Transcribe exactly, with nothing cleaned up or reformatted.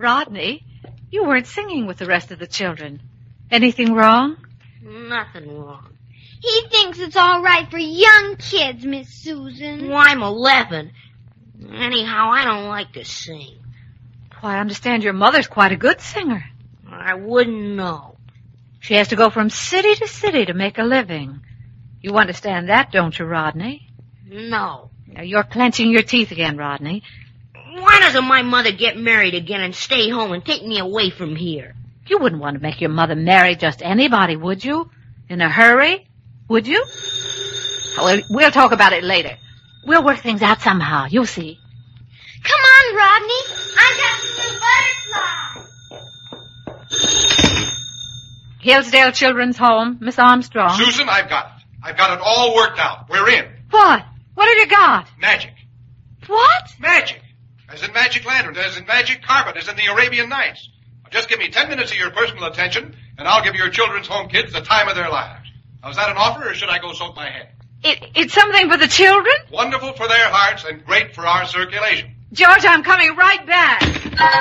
Rodney, you weren't singing with the rest of the children. Anything wrong? Nothing wrong. He thinks it's all right for young kids, Miss Susan. Well, I'm eleven. Anyhow, I don't like to sing. Well, I understand your mother's quite a good singer. I wouldn't know. She has to go from city to city to make a living. You understand that, don't you, Rodney? No. Now, you're clenching your teeth again, Rodney. Why doesn't my mother get married again and stay home and take me away from here? You wouldn't want to make your mother marry just anybody, would you? In a hurry? Would you? Well, we'll talk about it later. We'll work things out somehow. You'll see. Come on, Rodney. I've got some new butterflies. Hillsdale Children's Home, Miss Armstrong. Susan, I've got it. I've got it all worked out. We're in. What? What have you got? Magic. What? Magic. As in magic lanterns, as in magic carpet, as in the Arabian Nights. Just give me ten minutes of your personal attention, and I'll give your children's home kids the time of their lives. Now, is that an offer, or should I go soak my head? It, it's something for the children? Wonderful for their hearts and great for our circulation. George, I'm coming right back.